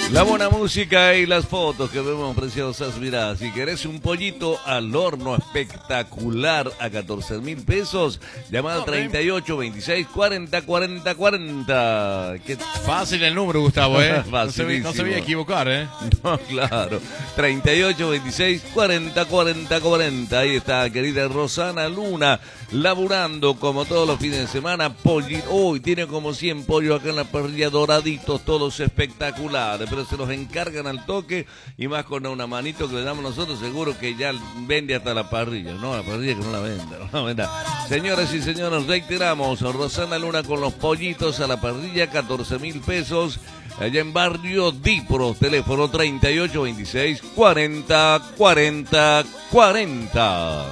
La buena música y las fotos que vemos preciosas. Mirá, si querés un pollito al horno espectacular a 14.000 pesos, llama al 38 26 40 40 40. Qué fácil el número, Gustavo, ¿eh? No se voy a equivocar, ¿eh? No, claro. 38 26 40 40 40. Ahí está, querida Rosana Luna, laburando como todos los fines de semana. Hoy tiene como 100 pollos acá en la parrilla, doraditos, todos espectaculares. Pero se los encargan al toque y más con una manito que le damos nosotros, seguro que ya vende hasta la parrilla. No, la parrilla que no la venda, no la venda. Señoras y señores, reiteramos, Rosana Luna con los pollitos a la parrilla, 14.000 pesos, allá en Barrio Dipro, teléfono 38 26 40 40 40.